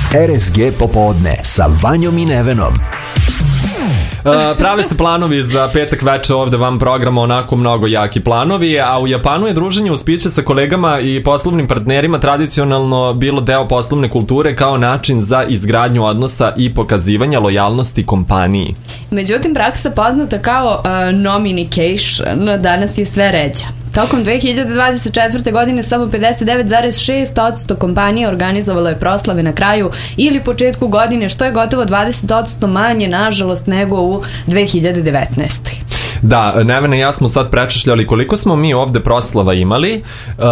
RSG popodne sa Vanjom i Nevenom. Prave se planovi za petak veče ovde vam programa, onako mnogo jaki planovi, a u Japanu je druženje uz piće sa kolegama i poslovnim partnerima tradicionalno bilo deo poslovne kulture kao način za izgradnju odnosa i pokazivanja lojalnosti kompaniji. Međutim, praksa poznata kao nominication danas je sve ređa. Tokom 2024. godine samo 59,6% kompanija organizovalo je proslave na kraju ili početku godine, što je gotovo 20% manje, nažalost, nego u 2019. Da, Nevena i ja smo sad prečešljali koliko smo mi ovde proslava imali.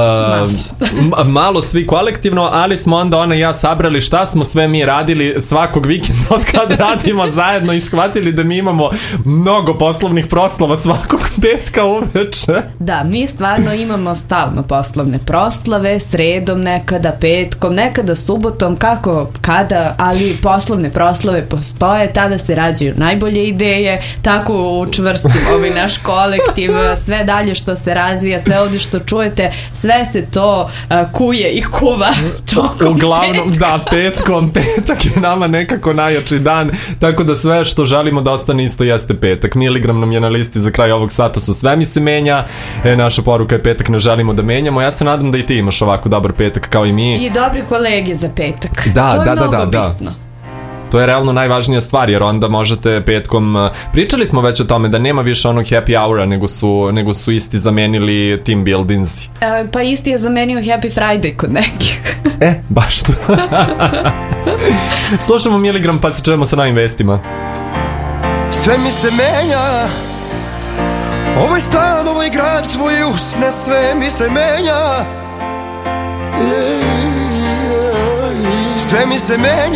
Malo svi kolektivno, ali smo onda ona i ja sabrali šta smo sve mi radili svakog vikenda od kad radimo zajedno i shvatili da mi imamo mnogo poslovnih proslava svakog petka uveče. Da, mi stvarno imamo stalno poslovne proslave, sredom nekada, petkom, nekada subotom, kada, ali poslovne proslave postoje, tada se rađaju najbolje ideje, tako učvrstim naš kolektiv, sve dalje što se razvija, sve ovdje što čujete, sve se to kuje i kuva tokom uglavnom, petka. Da, petak je nama nekako najjači dan, tako da sve što želimo da ostane isto jeste petak. Miligram nam je na listi za kraj ovog sata sa sve mi se menja, naša poruka je petak ne želimo da menjamo. Ja se nadam da i ti imaš ovako dobar petak kao i mi. I dobri kolege za petak. Da, to je mnogo da. bitno. To je realno najvažnija stvar, jer onda možete petkom... Pričali smo već o tome da nema više onog happy houra, nego su isti zamenili team buildingsi. Pa isti je zamenio Happy Friday kod nekih. Baš to. Slušamo Miligram pa se čujemo sa novim vestima. Sve mi se menja, ovaj stan, ovaj grad, tvoje usne, sve mi se menja. Sve mi se menja.